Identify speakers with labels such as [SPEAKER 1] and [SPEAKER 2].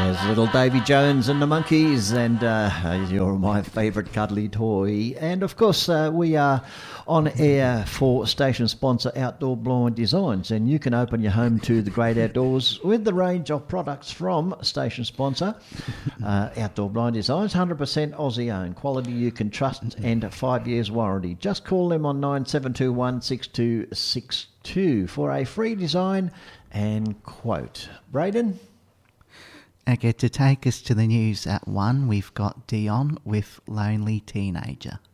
[SPEAKER 1] There's little Davy Jones and the Monkeys, and you're my favourite cuddly toy. And of course, we are on air for station sponsor Outdoor Blind Designs, and you can open your home to the great outdoors with the range of products from station sponsor Outdoor Blind Designs. 100% Aussie owned, quality you can trust, and a 5 years warranty. Just call them on 9721 6262 for a free design and quote. Braden?
[SPEAKER 2] Okay, to take us to the news at 1, we've got Dion with Lonely Teenager.